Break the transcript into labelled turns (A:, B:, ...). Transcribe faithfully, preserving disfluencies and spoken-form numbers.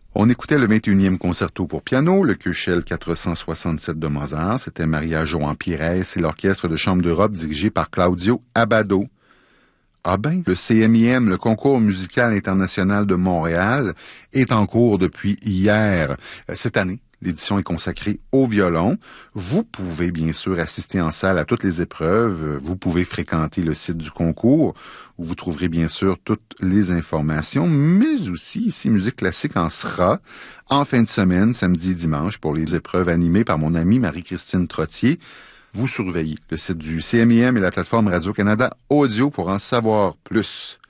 A: On écoutait le vingt et unième concerto pour piano, le Köchel quatre cent soixante-sept de Mozart. C'était Maria Joan Pires et l'orchestre de chambre d'Europe dirigé par Claudio Abbado. Ah ben, le C M I M, le Concours musical international de Montréal, est en cours depuis hier. Cette année, l'édition est consacrée au violon. Vous pouvez bien sûr assister en salle à toutes les épreuves. Vous pouvez fréquenter le site du concours où vous trouverez bien sûr toutes les informations, mais aussi ici Musique Classique en sera en fin de semaine, samedi et dimanche, pour les épreuves animées par mon amie Marie-Christine Trottier. Vous surveillez le site du C M I M et la plateforme Radio-Canada Audio pour en savoir plus.